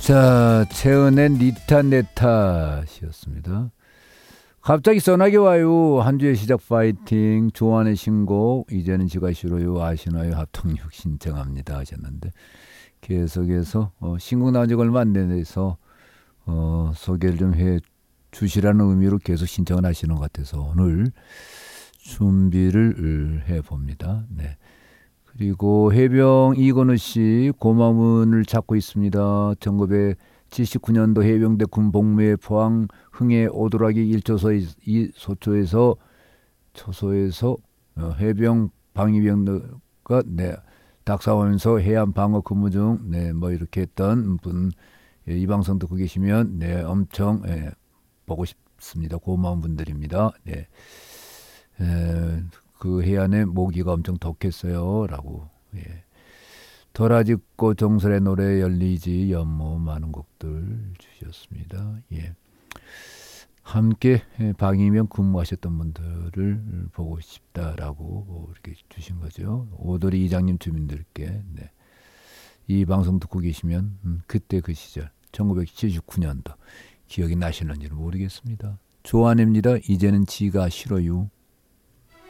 자, 채은의 니타 네타시였습니다. 갑자기 전화기 와요. 한 주의 시작 파이팅. 조한의 신곡 이제는 지가 싫어요 아시나요? 합동력 신청합니다 하셨는데 계속해서 신곡 나온 지 얼마 안 돼서 소개를 좀 해 주시라는 의미로 계속 신청을 하시는 것 같아서 오늘 준비를 해봅니다. 네. 그리고 해병 이건우 씨 고마움을 찾고 있습니다. 1979년도 해병대 군복무에 포항 흥해 오도락이 1초소 2소초에서 초소에서 해병 방위병과 닭싸움하면서 해안 방어 근무 중 뭐 이렇게 했던 분 이 방송 듣고 계시면 엄청 보고 싶습니다. 고마운 분들입니다. 네. 그 해안에 모기가 엄청 독했어요. 라고. 예. 도라지꽃 정설의 노래 열리지 연모 많은 곡들 주셨습니다. 예. 함께 방위명 근무하셨던 분들을 보고 싶다라고 이렇게 주신 거죠. 오도리 이장님 주민들께. 네. 이 방송 듣고 계시면 그때 그 시절 1979년도 기억이 나시는지는 모르겠습니다. 조한입니다. 이제는 지가 싫어요.